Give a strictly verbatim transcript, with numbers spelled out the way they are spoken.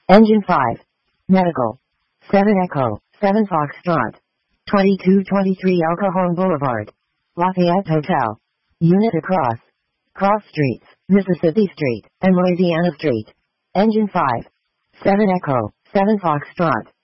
Engine five. Medical. seven Echo, seven Foxtrot. twenty-two twenty-three El Cajon Boulevard. Lafayette Hotel. Unit across. Cross Streets, Mississippi Street, and Louisiana Street. Engine five. seven Echo, seven Foxtrot.